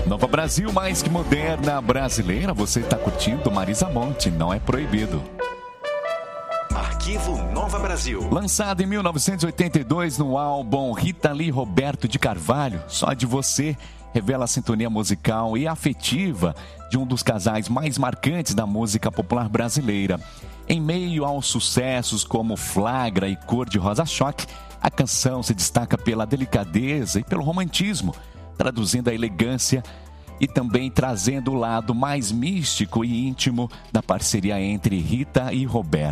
Nova Brasil, mais que moderna brasileira, você está curtindo Marisa Monte, Não É Proibido. Arquivo Nova Brasil. Lançado em 1982 no álbum Rita Lee Roberto de Carvalho, Só de Você, revela a sintonia musical e afetiva de um dos casais mais marcantes da música popular brasileira. Em meio aos sucessos como Flagra e Cor de Rosa Choque, a canção se destaca pela delicadeza e pelo romantismo, traduzindo a elegância e também trazendo o lado mais místico e íntimo da parceria entre Rita e Roberto.